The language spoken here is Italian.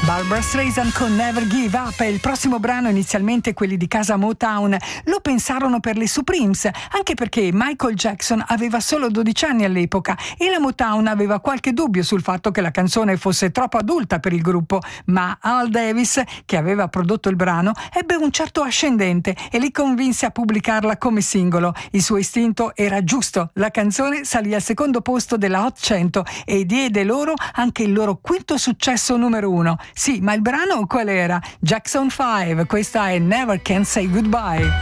Barbra Streisand con Never Give Up. E il prossimo brano, inizialmente quelli di casa Motown lo pensarono per le Supremes, anche perché Michael Jackson aveva solo 12 anni all'epoca e la Motown aveva qualche dubbio sul fatto che la canzone fosse troppo adulta per il gruppo, ma Al Davis, che aveva prodotto il brano, ebbe un certo ascendente e li convinse a pubblicarla come singolo. Il suo istinto era giusto, la canzone salì al secondo posto della Hot 100 e diede loro anche il loro quinto successo numero 1. Sì, ma il brano qual era? Jackson 5, questa è Never Can Say Goodbye.